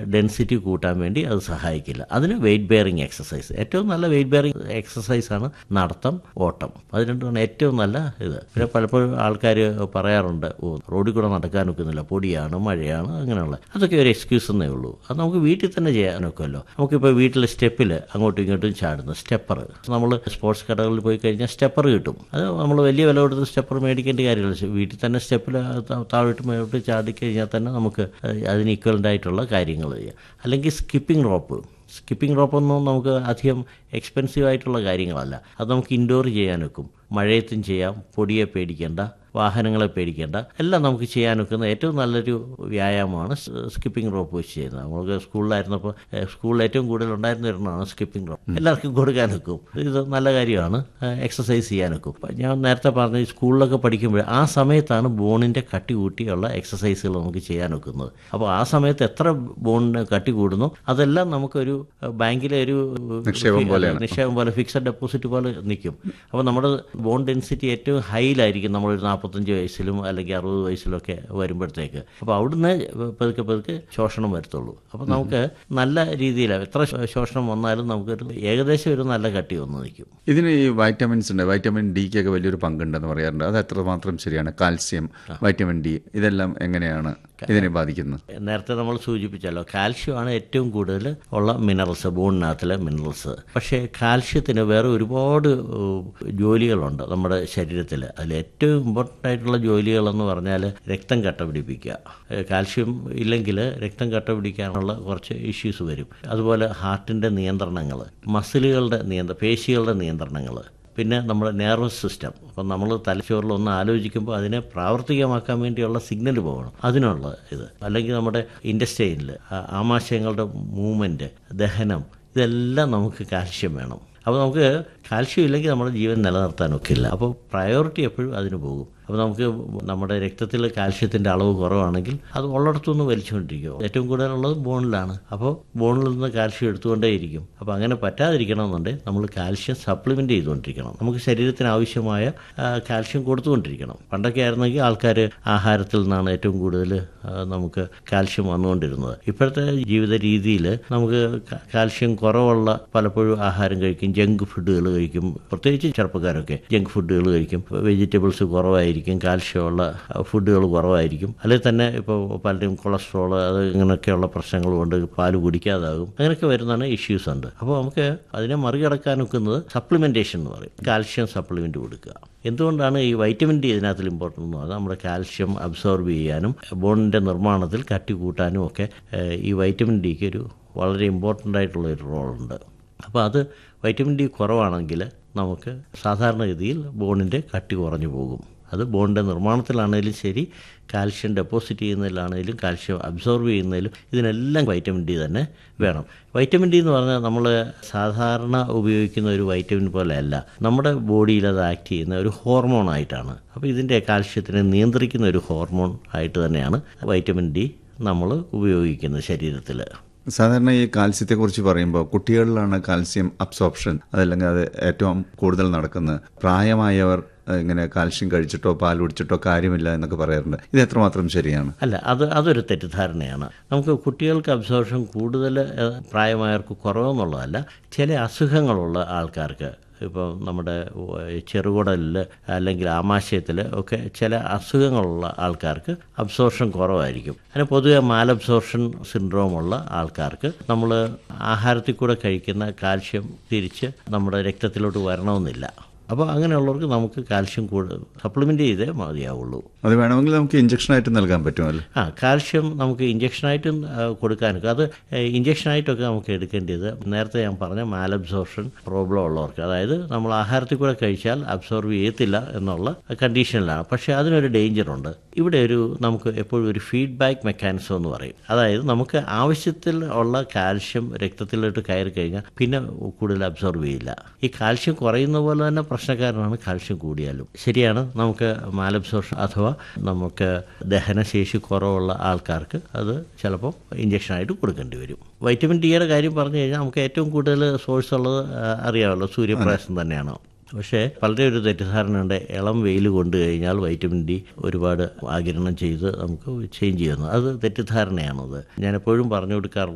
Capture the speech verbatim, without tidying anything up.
Density കൂട്ടാൻ വേണ്ടി അത് സഹായിക്കില്ല. അതിന് വെയിറ്റ് ബെയറിങ് എക്സസൈസ്, ഏറ്റവും നല്ല വെയിറ്റ് ബെയറിങ് എക്സസൈസാണ് നടത്തം, ഓട്ടം. അത് രണ്ടുമാണ് ഏറ്റവും നല്ല ഇത്. പിന്നെ പലപ്പോഴും ആൾക്കാർ പറയാറുണ്ട്, ഓ റോഡിൽ കൂടെ നടക്കാൻ ഒക്കുന്നില്ല, പൊടിയാണ്, മഴയാണ്, അങ്ങനെയുള്ള അതൊക്കെ ഒരു എക്സ്ക്യൂസ് എന്നേ ഉള്ളൂ. അത് നമുക്ക് വീട്ടിൽ തന്നെ ചെയ്യാനൊക്കുമല്ലോ. നമുക്കിപ്പോൾ വീട്ടിൽ സ്റ്റെപ്പിൽ അങ്ങോട്ടും ഇങ്ങോട്ടും ചാടുന്നു, സ്റ്റെപ്പർ നമ്മൾ സ്പോർട്സ് കടകളിൽ പോയി കഴിഞ്ഞാൽ സ്റ്റെപ്പർ കിട്ടും. അത് നമ്മൾ വലിയ വില കൊടുത്ത് സ്റ്റെപ്പർ മേടിക്കേണ്ട കാര്യമില്ല. വീട്ടിൽ തന്നെ സ്റ്റെപ്പിൽ താഴോട്ട് മേലോട്ട് ചാടിക്കഴിഞ്ഞാൽ തന്നെ നമുക്ക് അതിന് ഈക്വലൻ്റ് ആയിട്ടുള്ള കാര്യങ്ങൾ ചെയ്യാം. അല്ലെങ്കിൽ സ്കിപ്പിംഗ് റോപ്പ് സ്കിപ്പിംഗ് റോപ്പൊന്നും നമുക്ക് അധികം എക്സ്പെൻസീവ് ആയിട്ടുള്ള കാര്യങ്ങളല്ല. അത് നമുക്ക് ഇൻഡോർ ചെയ്യാനൊക്കും. മഴയത്തും ചെയ്യാം, പൊടിയെ പേടിക്കേണ്ട, വാഹനങ്ങളെ പേടിക്കേണ്ട, എല്ലാം നമുക്ക് ചെയ്യാനൊക്കുന്ന ഏറ്റവും നല്ലൊരു വ്യായാമമാണ് സ്കിപ്പിംഗ് റോപ്പ് വെച്ച് ചെയ്യുന്നത്. നമുക്ക് സ്കൂളിലായിരുന്നപ്പോൾ സ്കൂളിൽ ഏറ്റവും കൂടുതൽ ഉണ്ടായിരുന്ന ഒരെണ്ണമാണ് സ്കിപ്പിംഗ് റോപ്പ്. എല്ലാവർക്കും കൊടുക്കാനൊക്കും. ഇത് നല്ല കാര്യമാണ്, എക്സസൈസ് ചെയ്യാനൊക്കും. ഞാൻ നേരത്തെ പറഞ്ഞ സ്കൂളിലൊക്കെ പഠിക്കുമ്പോൾ ആ സമയത്താണ് ബോണിൻ്റെ കട്ടി കൂട്ടിയുള്ള എക്സസൈസുകൾ നമുക്ക് ചെയ്യാനൊക്കുന്നത്. അപ്പോൾ ആ സമയത്ത് എത്ര ബോണിന് കട്ടി കൂടുന്നു അതെല്ലാം നമുക്കൊരു ബാങ്കിലെ ഒരു നിക്ഷേപം പോലെ ഫിക്സഡ് ഡെപ്പോസിറ്റ് പോലെ നിൽക്കും. അപ്പോൾ നമ്മുടെ ബോൺ ഡെൻസിറ്റി ഏറ്റവും ഹൈയിലായിരിക്കും നമ്മളൊരു നാൽപ്പത്തഞ്ച് വയസ്സിലും അല്ലെങ്കിൽ അറുപത് വയസ്സിലൊക്കെ വരുമ്പോഴത്തേക്ക്. അപ്പോൾ അവിടുന്ന് പതുക്കെ പതുക്കെ ശോഷണം വരത്തുള്ളൂ. അപ്പോൾ നമുക്ക് നല്ല രീതിയിൽ എത്ര ശോഷണം വന്നാലും നമുക്കൊരു ഏകദേശം ഒരു നല്ല കട്ടി വന്ന് നിൽക്കും. ഇതിന് ഈ വൈറ്റമിൻസ് ഉണ്ട്, വൈറ്റമിൻ ഡിക്കൊക്കെ വലിയൊരു പങ്കുണ്ടെന്ന് പറയാറുണ്ട്. അത് എത്രമാത്രം ശരിയാണ്? കാൽസ്യം, വൈറ്റമിൻ ഡി ഇതെല്ലാം എങ്ങനെയാണ് ഇതിനെ ബാധിക്കുന്നത്? നേരത്തെ നമ്മൾ സൂചിപ്പിച്ചല്ലോ, കാൽഷ്യമാണ് ഏറ്റവും കൂടുതൽ ഉള്ള മിനറൽസ്, ബോണിനകത്തിലെ മിനറൽസ്. പക്ഷേ കാൽഷ്യത്തിന് വേറെ ഒരുപാട് ജോലികളുണ്ട് നമ്മുടെ ശരീരത്തിൽ. അതിൽ ഏറ്റവും ഇമ്പോർട്ടൻ്റ് ആയിട്ടുള്ള ജോലികളെന്ന് പറഞ്ഞാൽ രക്തം കട്ട പിടിപ്പിക്കുക. കാൽഷ്യം ഇല്ലെങ്കിൽ രക്തം കട്ട പിടിക്കാനുള്ള കുറച്ച് ഇഷ്യൂസ് വരും. അതുപോലെ ഹാർട്ടിൻ്റെ നിയന്ത്രണങ്ങൾ, മസിലുകളുടെ നിയന്ത്ര പേശികളുടെ നിയന്ത്രണങ്ങൾ, പിന്നെ നമ്മുടെ നെർവസ് സിസ്റ്റം. അപ്പം നമ്മൾ തലച്ചോറിൽ ഒന്ന് ആലോചിക്കുമ്പോൾ അതിനെ പ്രാവർത്തികമാക്കാൻ വേണ്ടിയുള്ള സിഗ്നൽ പോകണം, അതിനുള്ള ഇത്. അല്ലെങ്കിൽ നമ്മുടെ ഇൻറ്റസ്റ്റൈനിൽ ആമാശയങ്ങളുടെ മൂവ്മെൻറ്റ്, ദഹനം, ഇതെല്ലാം നമുക്ക് കാൽഷ്യം വേണം. അപ്പോൾ നമുക്ക് കാൽഷ്യം ഇല്ലെങ്കിൽ നമ്മുടെ ജീവൻ നിലനിർത്താനൊക്കില്ല. അപ്പോൾ പ്രയോറിറ്റി എപ്പോഴും അതിന് പോകും. അപ്പോൾ നമുക്ക് നമ്മുടെ രക്തത്തിൽ കാൽഷ്യത്തിൻ്റെ അളവ് കുറവാണെങ്കിൽ അത് ഉള്ളിടത്തുനിന്ന് വലിച്ചുകൊണ്ടിരിക്കും. ഏറ്റവും കൂടുതലുള്ളത് ബോണിലാണ്. അപ്പോൾ ബോണിൽ നിന്ന് കാൽഷ്യം എടുത്തുകൊണ്ടേയിരിക്കും. അപ്പോൾ അങ്ങനെ പറ്റാതിരിക്കണമെന്നുണ്ടെങ്കിൽ നമ്മൾ കാൽഷ്യം സപ്ലിമെൻ്റ് ചെയ്തുകൊണ്ടിരിക്കണം. നമുക്ക് ശരീരത്തിന് ആവശ്യമായ കാൽഷ്യം കൊടുത്തുകൊണ്ടിരിക്കണം. പണ്ടൊക്കെ ആയിരുന്നെങ്കിൽ ആൾക്കാർ ആഹാരത്തിൽ നിന്നാണ് ഏറ്റവും കൂടുതൽ നമുക്ക് കാൽഷ്യം വന്നുകൊണ്ടിരുന്നത്. ഇപ്പോഴത്തെ ജീവിത രീതിയിൽ നമുക്ക് കാൽഷ്യം കുറവുള്ള പലപ്പോഴും ആഹാരം കഴിക്കും, ജങ്ക് ഫുഡുകൾ കഴിക്കും. പ്രത്യേകിച്ച് ചെറുപ്പക്കാരൊക്കെ ജങ്ക് ഫുഡുകൾ കഴിക്കും. വെജിറ്റബിൾസ് കുറവായിരിക്കും, കാൽഷ്യമുള്ള ഫുഡുകൾ കുറവായിരിക്കും. അല്ലെങ്കിൽ തന്നെ ഇപ്പോൾ പലരും കൊളസ്ട്രോൾ അത് ഇങ്ങനെയൊക്കെയുള്ള പ്രശ്നങ്ങൾ കൊണ്ട് പാല് കുടിക്കാതാകും. അങ്ങനെയൊക്കെ വരുന്നതാണ് ഇഷ്യൂസ് ഉണ്ട്. അപ്പോൾ നമുക്ക് അതിനെ മറികടക്കാൻ ഒക്കുന്നത് സപ്ലിമെൻറ്റേഷൻ എന്ന് പറയും. കാൽഷ്യം സപ്ലിമെൻറ്റ് കൊടുക്കുക. എന്തുകൊണ്ടാണ് ഈ വൈറ്റമിൻ ഡി ഇതിനകത്തിൽ ഇമ്പോർട്ടൻ്റ് എന്ന് പറഞ്ഞാൽ നമ്മുടെ കാൽഷ്യം അബ്സോർബ് ചെയ്യാനും ബോണിൻ്റെ നിർമ്മാണത്തിൽ കട്ടി കൂട്ടാനും ഒക്കെ ഈ വൈറ്റമിൻ ഡിക്ക് ഒരു വളരെ ഇമ്പോർട്ടൻ്റ് ആയിട്ടുള്ള ഒരു റോളുണ്ട്. അപ്പോൾ അത് വൈറ്റമിൻ ഡി കുറവാണെങ്കിൽ നമുക്ക് സാധാരണഗതിയിൽ ബോണിൻ്റെ കട്ടി കുറഞ്ഞു പോകും. അത് ബോണിൻ്റെ നിർമ്മാണത്തിലാണെങ്കിലും ശരി, കാൽഷ്യം ഡെപ്പോസിറ്റ് ചെയ്യുന്നതിലാണെങ്കിലും കാൽഷ്യം അബ്സോർബ് ചെയ്യുന്നതിലും ഇതിനെല്ലാം വൈറ്റമിൻ ഡി തന്നെ വേണം. വൈറ്റമിൻ ഡി എന്ന് പറഞ്ഞാൽ നമ്മൾ സാധാരണ ഉപയോഗിക്കുന്ന ഒരു വൈറ്റമിൻ പോലെയല്ല. നമ്മുടെ ബോഡിയിൽ അത് ആക്ട് ചെയ്യുന്ന ഒരു ഹോർമോണായിട്ടാണ്. അപ്പോൾ ഇതിൻ്റെ കാൽഷ്യത്തിനെ നിയന്ത്രിക്കുന്ന ഒരു ഹോർമോൺ ആയിട്ട് തന്നെയാണ് വൈറ്റമിൻ ഡി നമ്മൾ ഉപയോഗിക്കുന്നത് ശരീരത്തിൽ. സാധാരണ ഈ കാൽസ്യത്തെക്കുറിച്ച് പറയുമ്പോൾ കുട്ടികളിലാണ് കാൽസ്യം അബ്സോർപ്ഷൻ അതല്ലെങ്കിൽ അത് ഏറ്റവും കൂടുതൽ നടക്കുന്നത്. പ്രായമായവർ ഇങ്ങനെ കാൽഷ്യം കഴിച്ചിട്ടോ പാൽ കുടിച്ചിട്ടോ കാര്യമില്ല എന്നൊക്കെ പറയാറുണ്ട്. ഇത് എത്രമാത്രം ശരിയാണ്? അല്ല, അത് അതൊരു തെറ്റിദ്ധാരണയാണ്. നമുക്ക് കുട്ടികൾക്ക് അബ്സോർപ്ഷൻ കൂടുതൽ പ്രായമായവർക്ക് കുറവെന്നുള്ളതല്ല. ചില അസുഖങ്ങളുള്ള ആൾക്കാർക്ക്, ഇപ്പോൾ നമ്മുടെ ചെറുകുടലിൽ അല്ലെങ്കിൽ ആമാശയത്തിൽ ഒക്കെ ചില അസുഖങ്ങളുള്ള ആൾക്കാർക്ക് അബ്സോർപ്ഷൻ കുറവായിരിക്കും. അതിന് പൊതുവെ മാലബ്സോർപ്ഷൻ സിൻഡ്രോമുള്ള ആൾക്കാർക്ക് നമ്മൾ ആഹാരത്തിൽ കൂടെ കഴിക്കുന്ന കാൽഷ്യം തിരിച്ച് നമ്മുടെ രക്തത്തിലോട്ട് വരണമെന്നില്ല. അപ്പോൾ അങ്ങനെയുള്ളവർക്ക് നമുക്ക് കാൽഷ്യം കൂടുതൽ സപ്ലിമെൻ്റ് ചെയ്തേ മതിയാവുള്ളൂ. അത് വേണമെങ്കിൽ നമുക്ക് ഇഞ്ചക്ഷനായിട്ട് നൽകാൻ പറ്റുമല്ലോ. ആ കാൽഷ്യം നമുക്ക് ഇഞ്ചക്ഷനായിട്ടും കൊടുക്കാനൊക്കെ. അത് ഇഞ്ചക്ഷനായിട്ടൊക്കെ നമുക്ക് എടുക്കേണ്ടത് നേരത്തെ ഞാൻ പറഞ്ഞ മാലബ്സോർപ്ഷൻ പ്രോബ്ലം ഉള്ളവർക്ക്, അതായത് നമ്മൾ ആഹാരത്തിൽ കൂടെ കഴിച്ചാൽ അബ്സോർബ് ചെയ്യത്തില്ല എന്നുള്ള കണ്ടീഷനിലാണ്. പക്ഷേ അതിനൊരു ഡേഞ്ചറുണ്ട്. ഇവിടെ ഒരു നമുക്ക് എപ്പോഴും ഒരു ഫീഡ്ബാക്ക് മെക്കാനിസം എന്ന് പറയും. അതായത് നമുക്ക് ആവശ്യത്തിൽ ഉള്ള കാൽഷ്യം രക്തത്തിലോട്ട് കയറി കഴിഞ്ഞാൽ പിന്നെ കൂടുതൽ അബ്സോർബ് ചെയ്യില്ല. ഈ കാൽഷ്യം കുറയുന്ന പോലെ തന്നെ പ്രശ്നക്കാരനാണ് കാൽഷ്യം കൂടിയാലും. ശരിയാണ്, നമുക്ക് മാലബ്സോർപ്ഷൻ അഥവാ നമുക്ക് ദഹനശേഷി കുറവുള്ള ആൾക്കാർക്ക് അത് ചിലപ്പോൾ ഇഞ്ചക്ഷനായിട്ട് കൊടുക്കേണ്ടി വരും. വൈറ്റമിൻ ഡിയുടെ കാര്യം പറഞ്ഞു കഴിഞ്ഞാൽ നമുക്ക് ഏറ്റവും കൂടുതൽ സോഴ്സ് ഉള്ളത് അറിയാമല്ലോ, സൂര്യപ്രകാശം തന്നെയാണ്. പക്ഷേ വളരെ ഒരു തെറ്റിദ്ധാരണയുണ്ട്, ഇളം വെയിൽ കൊണ്ടു കഴിഞ്ഞാൽ വൈറ്റമിൻ ഡി ഒരുപാട് ആഗിരണം ചെയ്ത് നമുക്ക് ചേഞ്ച് ചെയ്യുന്നു. അത് തെറ്റിദ്ധാരണയാണത്. ഞാൻ എപ്പോഴും പറഞ്ഞു കൊടുക്കാറുള്ളത്